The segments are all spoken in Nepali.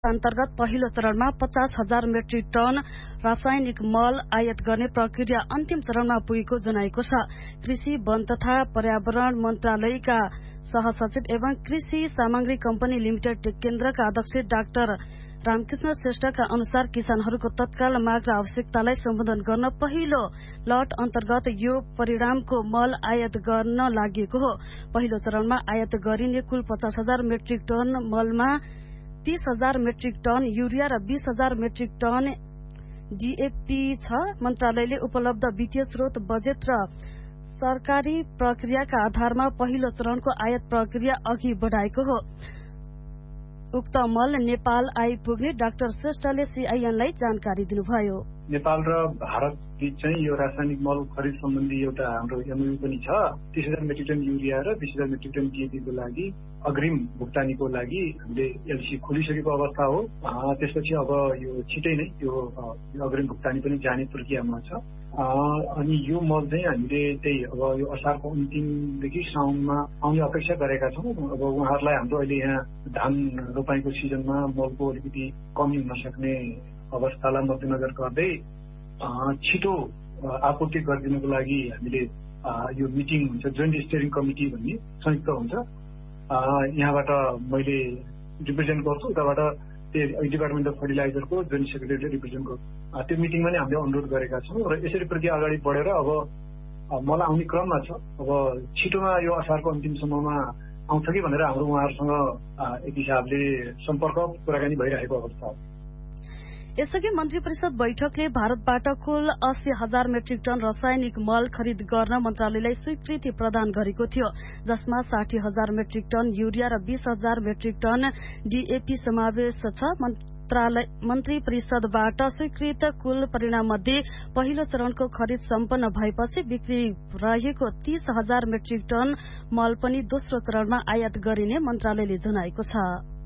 अन्तर्गत पहिलो चरणमा 50,000 मेट्रिक टन रासायनिक मल आयात गर्ने प्रक्रिया अन्तिम चरणमा पुगेको जनाएको छ। कृषि, वन तथा पर्यावरण मन्त्रालयका सहसचिव एवं कृषि सामग्री कम्पनी लिमिटेड केन्द्रका अध्यक्ष डाक्टर रामकृष्ण श्रेष्ठका अनुसार किसानहरूको तत्काल माग र आवश्यकतालाई सम्बोधन गर्न पहिलो लट अन्तर्गत यो परिणामको मल आयात गर्न लागि हो। पहिलो चरणमा आयात गरिने कुल 50,000 मेट्रिक टन मलमा 30,000 मेट्रिक टन युरिया र 20,000 मेट्रिक टन डीएपी छ। मन्त्रालयले उपलब्ध वित्तीय स्रोत, बजेट र सरकारी प्रक्रियाका आधारमा पहिलो चरणको आयात प्रक्रिया अघि बढाएको हो। उक्त मल नेपाल आइपुग्ने डाक्टर श्रेष्ठले सीआईएनलाई जानकारी दिनुभयो। नेपाल र भारत बीच चाहिँ यो रासायनिक मल खरिद सम्बन्धी एउटा हाम्रो एमओयू पनि छ। 30,000 मेट्रिक टन युरिया र 20,000 मेट्रिक टन डीएपी को लागि अग्रिम भुक्तानीको लागि हामीले एलसी खोलिसकेको अवस्था हो। त्यसपछि अब यो छिटै नै यो अग्रिम भुक्तानी पनि जाने प्रक्रियामा छ। अनि यो मल चाहिँ हामीले त्यही अब यो असारको अन्तिमदेखि साउनमा आउने अपेक्षा गरेका छौँ। अब उहाँहरूलाई हाम्रो अहिले यहाँ धान रोपाईको सिजनमा मलको अलिकति कमी हुन सक्ने अवस्थालाई मध्यनजर गर्दै छिटो आपूर्ति गरिदिनुको लागि हामीले यो मिटिङ हुन्छ, जोइन्ट स्टियरिङ कमिटी भन्ने संयुक्त हुन्छ। यहाँबाट मैले रिप्रेजेन्ट गर्छु, उताबाट डिपार्टमेन्ट अफ फर्टिलाइजरको जोइन्ट सेक्रेटरीले रिप्रेजेन्ट गर्छु। त्यो मिटिङमा नै हामीले अनुरोध गरेका छौँ र यसरी प्रक्रिया अगाडि बढेर अब मलाई आउने क्रममा छ। अब छिटोमा यो असारको अन्तिमसम्ममा आउँछ कि भनेर हाम्रो उहाँहरूसँग एक हिसाबले सम्पर्क कुराकानी भइरहेको अवस्था हो। यसअघि मन्त्री परिषद बैठकले भारतबाट कुल 80,000 मेट्रिक टन रासायनिक मल खरिद गर्न मन्त्रालयलाई स्वीकृति प्रदान गरेको थियो, जसमा 60,000 मेट्रिक टन युरिया र 20,000 मेट्रिक टन डीएपी समावेश छ। मन्त्री परिषदबाट स्वीकृत कुल परिणाम मध्ये पहिलो चरणको खरिद सम्पन्न भएपछि बिक्री रहेको 30,000 मेट्रिक टन मल पनि दोस्रो चरणमा आयात गरिने मन्त्रालयले जनाएको छ।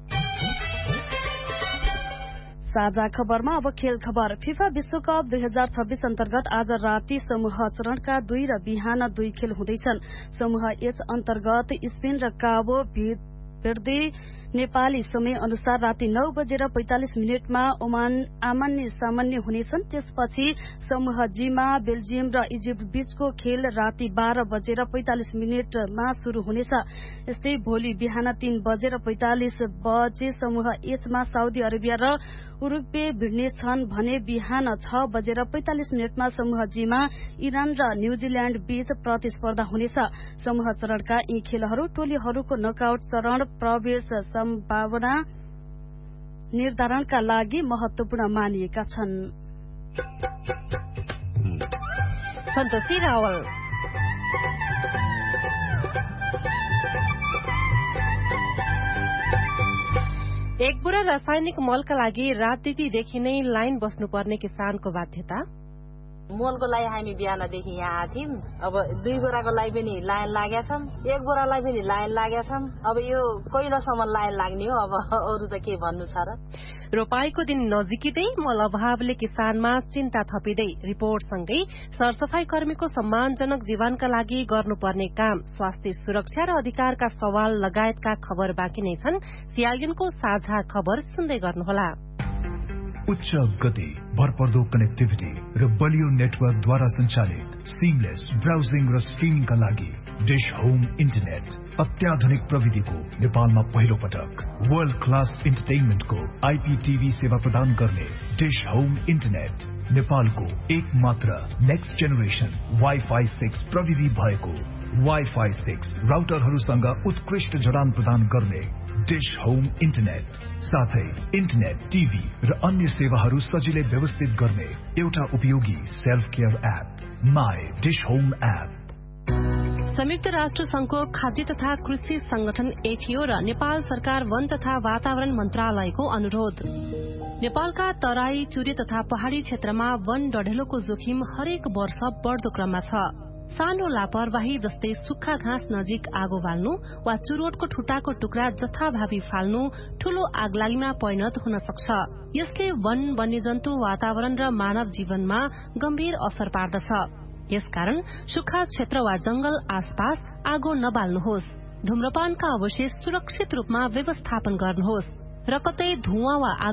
साझा खबरमा अब खेल खबर। फिफा विश्वकप 2026 अन्तर्गत आज राति समूह चरणका 2 र बिहान 2 खेल हुँदैछन्। समूह एच अन्तर्गत स्पेन र काबो भेर्दे नेपाली समय अनुसार राति 9:45 ओमान आमान्य सामान्य हुनेछन्। त्यसपछि समूह जीमा बेल्जियम र इजिप्ट बीचको खेल राति 12:45 शुरू हुनेछ। यस्तै भोलि बिहान 3:45 समूह एचमा साउदी अरेबिया र उरुग्वे भिड्नेछन् भने बिहान 6:45 समूह जीमा इरान र न्यूजील्याण्ड बीच प्रतिस्पर्धा हुनेछ। समूह चरणका यी खेलहरू टोलीहरूको नकआउट चरण प्रवेश सम्भावना निर्धारणका लागि महत्वपूर्ण मानिएका छन्। सन्तोषी रावल। एक बोरा रासायनिक मलका लागि रातदेखि नै लाइन बस्नुपर्ने किसानको बाध्यता। मलको लागि हामी बिहानदेखि यहाँ आथ्यौं। अब 2 बोराको लागि पनि लाइन लागेका छन्, 1 बोरालाई पनि लाइन लागेका छन्। अब यो कहिलेसम्म लाइन लाग्ने हो, अब अरू त के भन्नु छ र। रोपाईको दिन नजिकिँदै मल अभावले किसानमा चिन्ता थपिँदै रिपोर्टसँगै सरसफाई कर्मीको सम्मानजनक जीवनका लागि गर्नुपर्ने काम, स्वास्थ्य सुरक्षा र अधिकारका सवाल लगायतका खबर बाँकी नै छन्। सीआईएनको साझा खबर सुन्दै गर्नुहोला। उच्च गति, भरपर्दो कनेक्टिभिटी र बलियो नेटवर्कद्वारा सञ्चालित सिमलेस ब्राउजिङ र स्ट्रिमिङका लागि डिश होम इन्टरनेट अत्याधुनिक प्रविधिको नेपालमा पहिलो पटक वर्ल्ड क्लास इन्टरटेनमेन्टको आइपीटीभी सेवा प्रदान गर्ने डिश होम इन्टरनेट नेपालको एक मात्र नेक्स्ट जेनेरेसन वाइफाई 6 प्रविधि भएको वाइफाई 6 राउटरहरूसँग उत्कृष्ट जडान प्रदान गर्ने डिश होम इन्टरनेट, साथै इन्टरनेट, टिभी र अन्य सेवाहरू सजिलै व्यवस्थित गर्ने एउटा उपयोगी self care app my dish home app. संयुक्त राष्ट्र संघको खाद्य तथा कृषि संगठन एफएओ र नेपाल सरकार वन तथा वातावरण मन्त्रालयको अनुरोध। नेपालका तराई, चुरे तथा पहाड़ी क्षेत्रमा वन डढेलोको जोखिम हरेक वर्ष बढ्दो क्रममा छ। सानो लापरवाही जस्तै सुक्खा घाँस नजिक आगो बाल्नु वा चुरोटको ठुटाको टुक्रा जथाभावी फाल्नु ठूलो आगलागीमा परिणत हुन सक्छ। यसले वन, वन्यजन्तु, वातावरण र मानव जीवनमा गम्भीर असर पार्दछ। यसकारण सुक्खा क्षेत्र वा जंगल आसपास आगो नबाल्नुहोस्। धूम्रपानका अवशेष सुरक्षित रूपमा व्यवस्थापन गर्नुहोस् र कतै धुवाँ वा